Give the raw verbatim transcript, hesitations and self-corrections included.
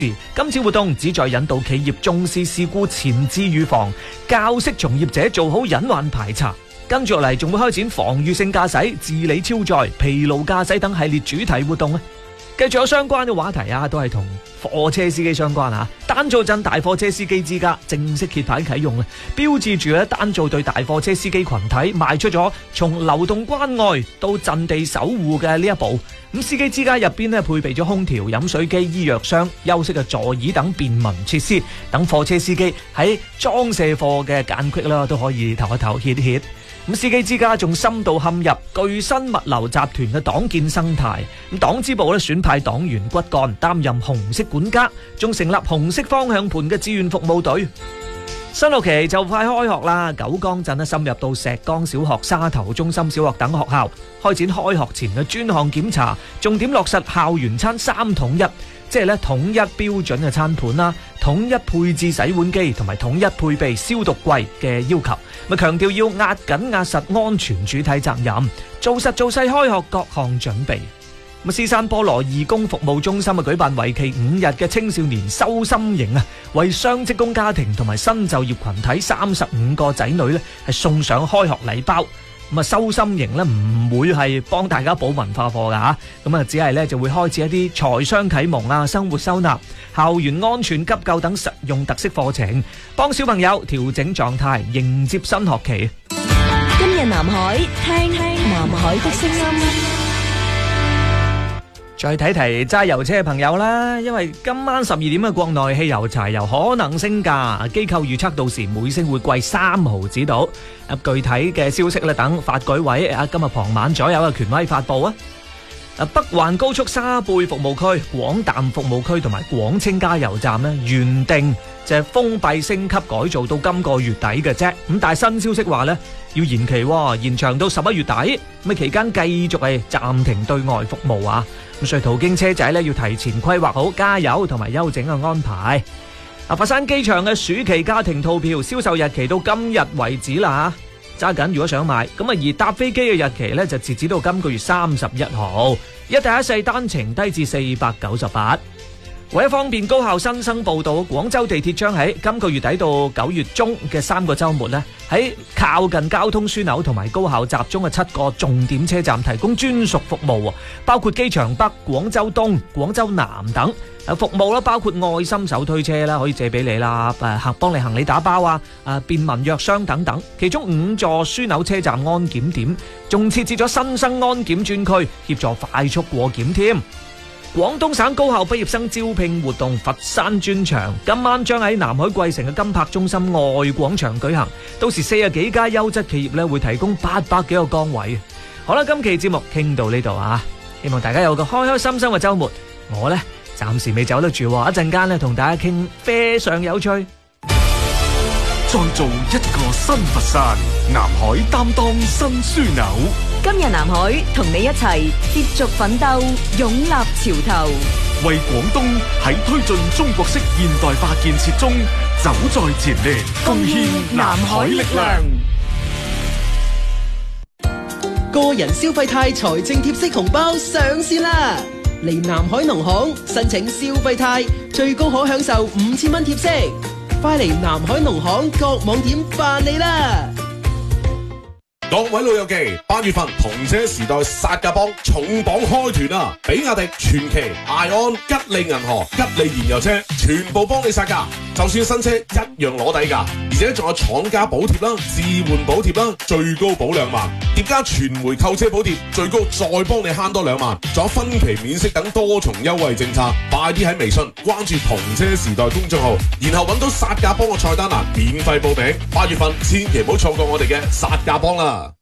今次活動旨在引導企業重視事故前置預防，教識從業者做好隱患排查。跟住落嚟仲會開展防禦性駕駛、治理超載、疲勞駕駛等系列主題活動。繼續有相關嘅話題啊，都係同貨車司機相關啊。單造鎮大貨車司機之家正式揭牌啟用啊，標誌住咧單造對大貨車司機群體邁出咗從流動關愛到陣地守護嘅呢一步。咁司機之家入邊咧配備咗空調、飲水機、醫藥箱、休息嘅座椅等便民設施，等貨車司機喺裝卸貨嘅間隙啦都可以唞一唞歇一歇。咁司機之家仲深度陷入巨新物流集團嘅黨建生態，咁黨支部咧選派黨員骨幹擔任紅色管家，仲成立紅色方向盤嘅志願服務隊。新學期就快開學啦，九江鎮咧深入到石崗小學、沙頭中心小學等學校，開展開學前嘅專項檢查，重點落實校園餐三統一，即係咧統一標準嘅餐盤啦，統一配置洗碗機同埋統一配備消毒櫃嘅要求。咪強調要壓緊壓實安全主體責任，做實做細開學各項準備。咁獅山菠蘿義工服務中心啊舉辦為期五日嘅青少年修心營啊，為雙職工家庭同埋新就業群體三十五個仔女咧係送上開學禮包。咁啊修心營咧唔會係幫大家補文化課噶吓，咁啊只係咧就會開設一啲財商啟蒙啊、生活收納、校園安全急救等實用特色課程，幫小朋友調整狀態，迎接新學期。 今日南海聽聽南海的聲音。 再睇提揸油車嘅朋友啦，因為今晚十二點嘅國內汽油、柴油可能升價，機構預測到時每升會貴三毫子度。啊，具體嘅消息咧，等發改委啊今日傍晚左右嘅權威發布啊。啊，北環高速沙貝服務區、廣淡服務區同埋廣清加油站咧，原定就係封閉升級改造到今個月底嘅啫。咁但係新消息話咧要延期，延長到十一月底。咁啊期間繼續係暫停對外服務啊。咁所以途經車仔咧要提前規劃好加油同埋休整嘅安排。啊，佛山機場嘅暑期家庭套票銷售日期到今日為止啦吓，揸緊如果想買，咁啊而搭飛機嘅日期咧就截止到今個月三十一號，一大一細單程低至四百九十八。為咗方便高校新生報到，廣州地鐵將喺今個月底到九月中嘅三個週末咧，喺靠近交通樞紐同埋高校集中嘅七個重點車站提供專屬服務，包括機場北、廣州東、廣州南等。誒服務啦，包括愛心手推車啦，可以借俾你啦，誒行幫你行李打包啊，誒便民藥箱等等。其中五座樞紐車站安檢點仲設置咗新生安檢專區，協助快速過檢添。廣東省高校畢業生招聘活動佛山專場今晚將喺南海桂城嘅金柏中心外廣場舉行，到時四十幾家優質企業咧會提供八百幾個崗位。好啦，今期節目傾到呢度啊，希望大家有個開開心心嘅周末。我呢暫時未走得住，一陣間咧同大家傾非常有趣。 再做一個新佛山，南海擔當新樞紐。 今日南海同你一齊接續奮鬥，勇立潮頭， 為廣東喺推進中國式現代化建設中走在前列，貢獻南海力量。 個人消費貸財政貼息紅包上線啦！嚟南海農行申請消費貸，最高可享受五千蚊貼息。快嚟南海農行各網點辦理啦！ 各位老友記，八月份同車時代殺價幫重磅開團啊！比亞迪、傳祺、艾安、吉利銀河、吉利燃油車，全部幫你殺價，就算新車一樣攞底價，而且仲有廠家補貼啦、置換補貼啦，最高保兩萬，疊加全回購車補貼，最高再幫你慳多兩萬，仲有分期免息等多重優惠政策。快啲喺微信關注同車時代公眾號，然後揾到殺價幫嘅菜單欄，免費報名。八月份千祈唔好錯過我哋嘅殺價幫啦！